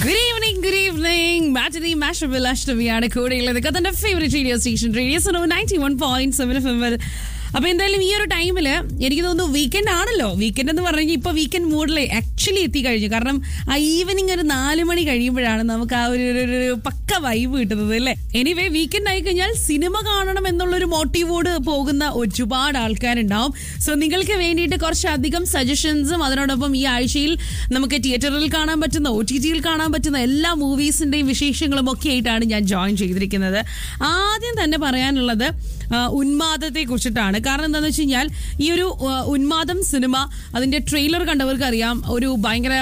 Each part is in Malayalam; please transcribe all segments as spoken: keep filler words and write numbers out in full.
Good evening, good evening. Matinee Mashup അഷ്ടമിയാണ് കൂടെയുള്ളത്. കഥന്റെ favourite radio station radio so ninety one point seven F M. അപ്പൊ എന്തായാലും ഈ ഒരു ടൈമില് എനിക്ക് തോന്നുന്നു വീക്കെൻഡ് ആണല്ലോ. വീക്കെൻഡ് എന്ന് പറഞ്ഞാൽ ഇപ്പൊ വീക്കെൻഡ് മൂഡില് ആക്ച്വലി എത്തിക്കഴിഞ്ഞു. കാരണം ആ ഈവനിങ് ഒരു നാല് മണി കഴിയുമ്പോഴാണ് നമുക്ക് ആ ഒരു ഒരു പക്ക വൈബ് കിട്ടുന്നത് അല്ലേ. എനിവേ വീക്കെൻഡ് ആയി കഴിഞ്ഞാൽ സിനിമ കാണണം എന്നുള്ളൊരു മോട്ടീവോട് പോകുന്ന ഒരുപാട് ആൾക്കാരുണ്ടാവും. സോ നിങ്ങൾക്ക് വേണ്ടിയിട്ട് കുറച്ചധികം സജഷൻസും അതിനോടൊപ്പം ഈ ആഴ്ചയിൽ നമുക്ക് തിയേറ്ററിൽ കാണാൻ പറ്റുന്ന, ഒ ടി ടിയിൽ കാണാൻ പറ്റുന്ന എല്ലാ മൂവീസിന്റെയും വിശേഷങ്ങളും ഒക്കെ ആയിട്ടാണ് ഞാൻ ജോയിൻ ചെയ്തിരിക്കുന്നത്. ആദ്യം തന്നെ പറയാനുള്ളത് ഉന്മാദത്തെ കുറിച്ചിട്ടാണ്. കാരണം എന്താണെന്ന് വെച്ച് കഴിഞ്ഞാൽ ഈ ഒരു ഉന്മാദം സിനിമ അതിന്റെ ട്രെയിലർ കണ്ടവർക്ക് അറിയാം. ഒരു ഭയങ്കര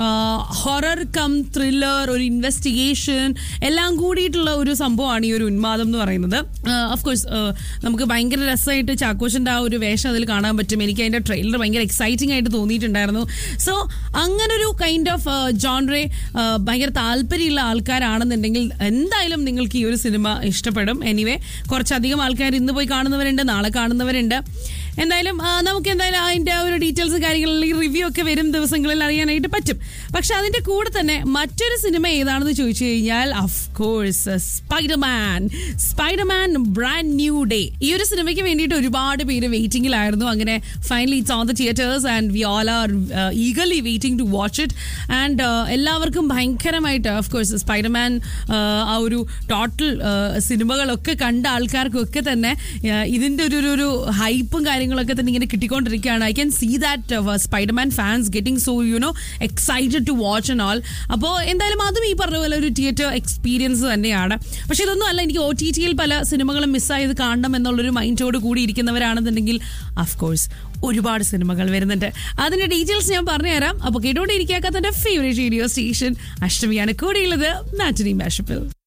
ഹൊറർ കം ത്രില്ലർ, ഒരു ഇൻവെസ്റ്റിഗേഷൻ എല്ലാം കൂടിയിട്ടുള്ള ഒരു സംഭവമാണ് ഈ ഒരു ഉന്മാദം എന്ന് പറയുന്നത്. ഓഫ്കോഴ്സ് നമുക്ക് ഭയങ്കര രസമായിട്ട് ചാക്കോച്ചൻ്റെ ആ ഒരു വേഷം അതിൽ കാണാൻ പറ്റും. എനിക്ക് അതിന്റെ ട്രെയിലർ ഭയങ്കര എക്സൈറ്റിംഗ് ആയിട്ട് തോന്നിയിട്ടുണ്ടായിരുന്നു. സോ അങ്ങനൊരു കൈൻഡ് ഓഫ് ജോൺറെ ഭയങ്കര താല്പര്യമുള്ള ആൾക്കാരാണെന്നുണ്ടെങ്കിൽ എന്തായാലും നിങ്ങൾക്ക് ഈ ഒരു സിനിമ ഇഷ്ടപ്പെടും. എനിവേ കുറച്ചധികം ആൾക്കാർ ഇന്ന് പോയി കാണുന്നവരുണ്ട്, നാളെ കാണുന്നവരുണ്ട്. എന്തായാലും നമുക്ക് എന്തായാലും അതിന്റെ ഒരു ഡീറ്റെയിൽസ് കാര്യങ്ങളിൽ റിവ്യൂ ഒക്കെ വരും ദിവസങ്ങളിൽ അറിയാനായിട്ട് പറ്റും. പക്ഷെ അതിന്റെ കൂടെ തന്നെ മറ്റൊരു സിനിമ ഏതാണെന്ന് ചോദിച്ചു കഴിഞ്ഞാൽ of course Spiderman Spiderman brand new day. ഈ ഒരു സിനിമയ്ക്ക് വേണ്ടിയിട്ട് ഒരുപാട് പേര് വെയിറ്റിംഗിലായിരുന്നു. അങ്ങനെ finally it's on the theatres and we all are eagerly waiting to watch it. And എല്ലാവർക്കും ഭയങ്കരമായിട്ട് ഓഫ്കോഴ്സ് സ്പൈഡർമാൻ ആ ഒരു ടോട്ടൽ സിനിമകളൊക്കെ കണ്ട ആൾക്കാർക്കൊക്കെ തന്നെ ഇതിന്റെ ഒരു ഒരു ഹൈപ്പും കാര്യങ്ങളൊക്കെ തന്നെ ഇങ്ങനെ കിട്ടിക്കൊണ്ടിരിക്കുകയാണ്. I can see that Spiderman fans getting so you know excited to watch and all. അപ്പോൾ എന്തായാലും അതും ഈ പറഞ്ഞ പോലെ ഒരു തിയേറ്റർ എക്സ്പീരിയൻസ് തന്നെയാണ്. പക്ഷെ ഇതൊന്നും അല്ല, എനിക്ക് ഒ ടി ടിയിൽ പല സിനിമകളും മിസ്സായത് കാണണം എന്നുള്ളൊരു മൈൻഡോട് കൂടി ഇരിക്കുന്നവരാണെന്നുണ്ടെങ്കിൽ ഓഫ്കോഴ്സ് ഒരുപാട് സിനിമകൾ വരുന്നുണ്ട്. അതിന്റെ ഡീറ്റെയിൽസ് ഞാൻ പറഞ്ഞുതരാം. അപ്പോൾ കേട്ടോണ്ടിരിക്കാത്ത ഫേവറേറ്റ് റേഡിയോ സ്റ്റേഷൻ അഷ്ടമിയാണ് കൂടെയുള്ളത് മാറ്റിനി മാഷപ്പിൽ.